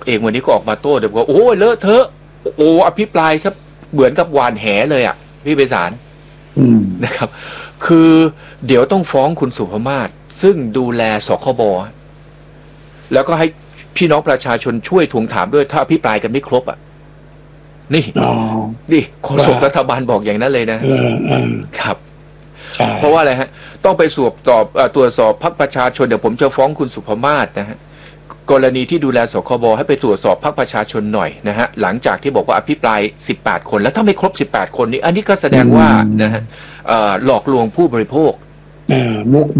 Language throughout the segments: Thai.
เองวันนี้ก็ออกมาโต้เดี๋ยวก็โอ้เลอะเทอะโอ้อภิปรายซะเหมือนกับหวานแหเลยอ่ะพี่ไพศาลนะครับคือเดี๋ยวต้องฟ้องคุณสุภมาศซึ่งดูแลสคบแล้วก็ให้พี่น้องประชาชนช่วยทวงถามด้วยถ้าอภิปรายกันไม่ครบอ่ะนี่โฆษกรัฐบาลบอกอย่างนั้นเลยนะครับเพราะว่าอะไรฮะต้องไปตรวจสอบพรรคประชาชนเดี๋ยวผมจะฟ้องคุณสุภมาศนะฮะกรณีที่ดูแลสคบให้ไปตรวจสอบพรรคประชาชนหน่อยนะฮะหลังจากที่บอกว่าอภิปราย18คนแล้วถ้าไม่ครบ18คนนี้อันนี้ก็แสดงว่านะฮะหลอกลวงผู้บริโภคมุก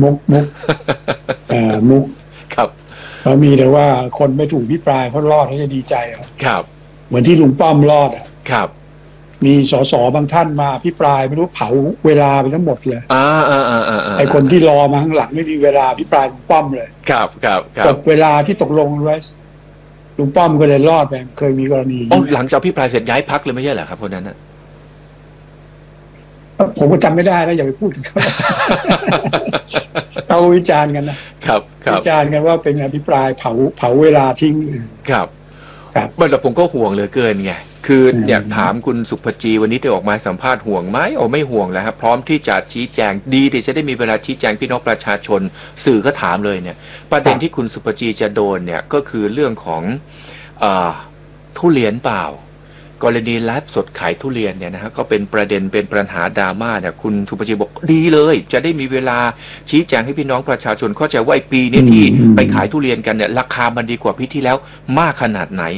ครับเขามีแต่ว่าคนไม่ถูกพิปรายเขารอดเขาจะดีใจครับเหมือนที่ลุงป้อมรอดครับมีสสบางท่านมาพิปรายไม่รู้เผาเวลาไปทั้งหมดเลยไอ้คนที่รอมาข้างหลังไม่มีเวลาพิปรายลุงป้อมเลยครับกดเวลาที่ตกลงไว้ลุงป้อมก็เลยรอดไปเคยมีกรณีหลังจากพิปรายเสร็จย้ายพรรคเลยไม่ใช่เหรอครับคนนั้นผมก็จำไม่ได้นะอย่าไปพูดถึงเขาวิจารณ์กันนะครับวิจารณ์กันว่าเป็นอภิปรายเผาเวลาทิ้งครับแต่ผมก็ห่วงเหลือเกินไงคืออยากถามคุณสุภจีวันนี้ได้ออกมาสัมภาษณ์ห่วงไหมไม่ห่วงแล้วครับพร้อมที่จะชี้แจงดีที่จะได้มีเวลาชี้แจงพี่น้องประชาชนสื่อก็ถามเลยเนี่ยประเด็นที่คุณสุภจีจะโดนเนี่ยก็คือเรื่องของทุเรียนเปล่ากรณีไลฟ์สดขายทุเรียนเนี่ยนะฮะก็เป็นประเด็นเป็นปัญหาดราม่าเนี่ยคุณสุภจีบอกดีเลยจะได้มีเวลาชี้แจงให้พี่น้องประชาชนเข้าใจว่าปีนี้ที่ไปขายทุเรียนกันเนี่ยราคามันดีกว่าปีที่แล้วมากขนาดไหน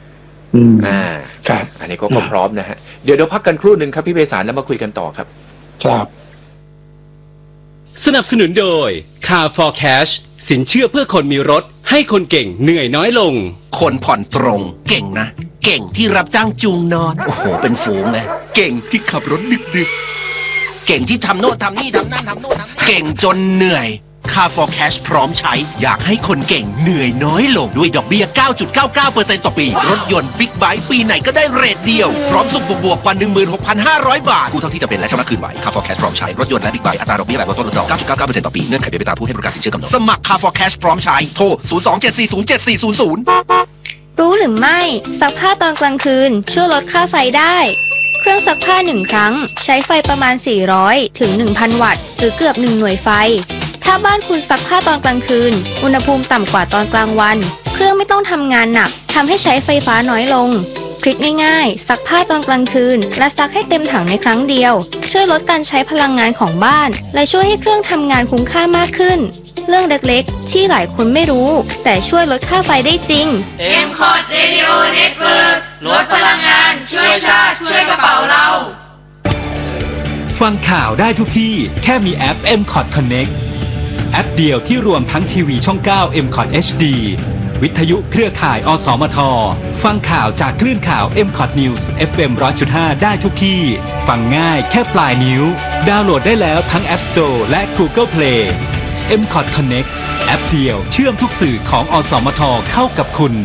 ครับอันนี้ก็พร้อมนะฮะเดี๋ยวพักกันครู่หนึ่งครับพี่ไพศาลแล้วมาคุยกันต่อครับครับสนับสนุนโดย Car for Cash สินเชื่อเพื่อคนมีรถให้คนเก่งเหนื่อยน้อยลงคนผ่อนตรงเก่งนะเก่งที่รับจ้างจูงนอนโอ้โหเป็นฝูงเลยเก่งที่ขับรถดึกๆเก่งที่ทำโน่นทำนี่ทำนั่นทำโน่นทำนี่เก่งจนเหนื่อย Car for Cash พร้อมใช้อยากให้คนเก่งเหนื่อยน้อยลงด้วยดอกเบี้ย 9.99% ต่อปีรถยนต์บิ๊กไบค์ปีไหนก็ได้เรทเดียวพร้อมส่งบวกกว่า 16,500 บาทกู้เท่าที่จะเป็นและชำระคืนไหว Car for Cash พร้อมใช้รถยนต์และบิ๊กไบค์อัตราดอกเบี้ยแบบลดต้นลดดอก 9.99% ต่อปีเงื่อนไขเป็นไปตามผู้ให้บริการสินเชื่อกำหนดสมัคร Car for Cash พร้อมใช้โทร 02-740-7400 รู้หรือไม่ซักผ้าตอนกลางคืนช่วยลดค่าไฟได้เครื่องซักผ้า1ครั้งใช้ไฟประมาณ400ถึง 1,000 วัตต์หรือเกือบ1หน่วยไฟถ้าบ้านคุณซักผ้าตอนกลางคืนอุณหภูมิต่ำกว่าตอนกลางวันเครื่องไม่ต้องทำงานหนักทำให้ใช้ไฟฟ้าน้อยลงทริคง่ายๆซักผ้าตอนกลางคืนและซักให้เต็มถังในครั้งเดียวช่วยลดการใช้พลังงานของบ้านและช่วยให้เครื่องทำงานคุ้มค่ามากขึ้นเรื่องเล็กๆที่หลายคนไม่รู้แต่ช่วยลดค่าไฟได้จริง M-Cot Radio Network ลดพลังงานช่วยชาติช่วยกระเป๋าเราฟังข่าวได้ทุกที่แค่มีแอป M-Cot Connectแอปเดียวที่รวมทั้งทีวีช่อง 9 M-Cot HD วิทยุเครือข่ายอสมทฟังข่าวจากคลื่นข่าว M-Cot News FM 100.5 ได้ทุกที่ฟังง่ายแค่ปลายนิ้วดาวน์โหลดได้แล้วทั้ง App Store และ Google Play M-Cot Connect แอปเดียวเชื่อมทุกสื่อของอสมทเข้ากับคุณ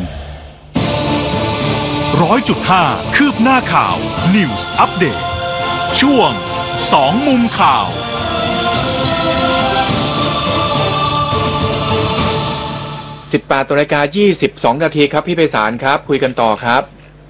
100.5 คืบหน้าข่าว News Update ช่วง2มุมข่าว 18:22 น.ครับพี่ไพศาลครับคุยกันต่อครับ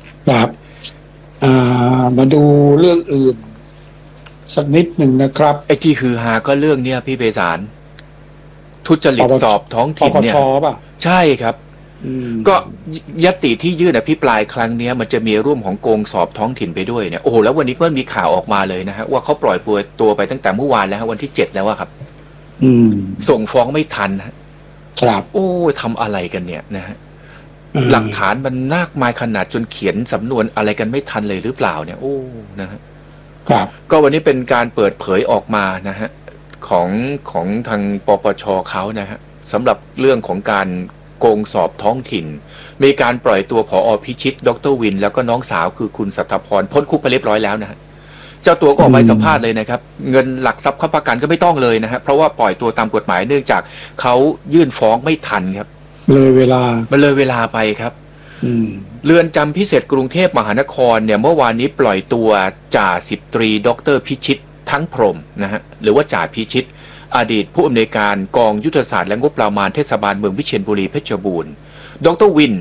มาดูเรื่องอื่นสักนิดหนึ่งนะครับไอ้ที่คือหาก็เรื่องเนี้ยพี่ไพศาลทุจริตสอบท้องถิ่นเนี่ยใช่ครับก็ยติที่ยื่นอภิปรายครั้งนี้มันจะมีร่วมของโกงสอบท้องถิ่นไปด้วยเนี่ยโอ้โหแล้ววันนี้ก็มีข่าวออกมาเลยนะฮะว่าเขาปล่อยตัวไปตั้งแต่เมื่อวานแล้ววันที่7แล้วครับส่งฟ้องไม่ทันครับโอ้ทำอะไรกันเนี่ยนะฮะหลักฐานมันมากมายขนาดจนเขียนสำนวนอะไรกันไม่ทันเลยหรือเปล่าเนี่ยโอ้นะฮะครับก็วันนี้เป็นการเปิดเผยออกมานะฮะของทางปปช.เขานะฮะสำหรับเรื่องของการโกงสอบท้องถิ่นมีการปล่อยตัวผอ.พิชิตดร.วินแล้วก็น้องสาวคือคุณสัทธพรพ้นคุกไปเรียบร้อยแล้วนะฮะเจ้าตัวก็ออกมาสัมภาษณ์เลยนะครับเงินหลักทรัพย์ค้ำประกันก็ไม่ต้องเลยนะฮะเพราะว่าปล่อยตัวตามกฎหมายเนื่องจากเขายื่นฟ้องไม่ทันครับเลยเวลามันเลยเวลาไปครับเรือนจำพิเศษกรุงเทพมหานครเนี่ยเมื่อวานนี้ปล่อยตัวจ่าสิบตรีดร.พิชิตทั้งพรหมนะฮะหรือว่าจ่าพิชิตอดีตผู้อำนวยการกองยุทธศาสตร์และงบประมาณเทศบาลเมืองวิเชียรบุรีเพชรบูรณ์ดร.วิน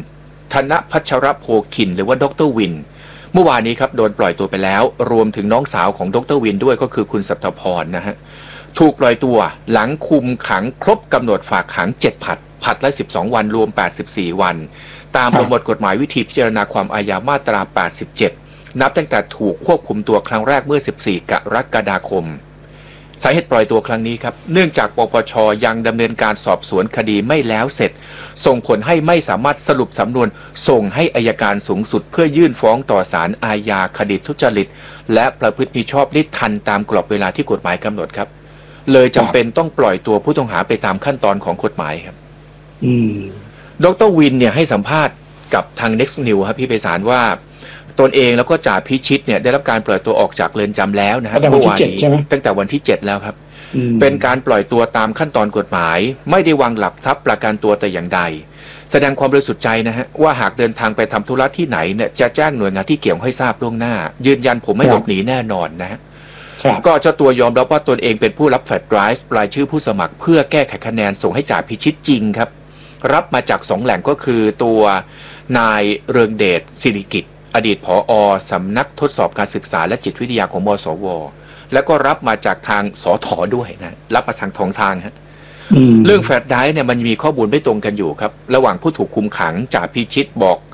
ธนพัชรโภคินหรือว่าดร.วินเมื่อวานนี้ครับโดนปล่อยตัวไปแล้วรวมถึงน้องสาวของดร.วินด้วยก็คือคุณสัทธพรนะฮะถูกปล่อยตัวหลังคุมขังครบกำหนดฝากขัง7ผลัดละ12วันรวม84วันตามประมวลกฎหมายวิธีพิจารณาความอาญามาตรา87นับตั้งแต่ถูกควบคุมตัวครั้งแรกเมื่อ14กรกฎาคมสาเหตุปล่อยตัวครั้งนี้ครับเนื่องจากปปช.ยังดำเนินการสอบสวนคดีไม่แล้วเสร็จส่งผลให้ไม่สามารถสรุปสำนวนส่งให้อัยการสูงสุดเพื่อยื่นฟ้องต่อศาลอาญาคดีทุจริตและประพฤติมิชอบได้ทันตามกรอบเวลาที่กฎหมายกำหนดครับเลยจำเป็นต้องปล่อยตัวผู้ต้องหาไปตามขั้นตอนของกฎหมายครับดร.วินเนี่ยให้สัมภาษณ์กับทาง Next News ครับพี่ไพศาลว่าตนเองแล้วก็จ่าพิชิตเนี่ยได้รับการปล่อยตัวออกจากเรือนจำแล้วนะฮะเมื่อวานนี้ตั้งแต่วันที่7แล้วครับเป็นการปล่อยตัวตามขั้นตอนกฎหมายไม่ได้วางหลักทรัพย์ประกันตัวแต่อย่างใดแสดงความบริสุทธิ์ใจนะฮะว่าหากเดินทางไปทำธุระที่ไหนเนี่ยจะแจ้งหน่วยงานที่เกี่ยวให้ทราบล่วงหน้ายืนยันผมไม่หลบหนีแน่นอนนะฮะก็เจ้าตัวยอมรับว่าตนเองเป็นผู้รับแฟลชไดรฟ์รายชื่อผู้สมัครเพื่อแก้ไขคะแนนส่งให้จ่าพิชิตจริงครับรับมาจาก2แหล่งก็คือตัวนายเรืองเดชศิริกิจอดีตผอ.สำนักทดสอบการศึกษาและจิตวิทยาของมสว.แล้วก็รับมาจากทางสถ.ด้วยนะรับมาทางฮะเรื่องแฟลชไดรฟ์เนี่ยมันมีข้อมูลไม่ตรงกันอยู่ครับระหว่างผู้ถูกคุมขังจ่าพิชิตบอก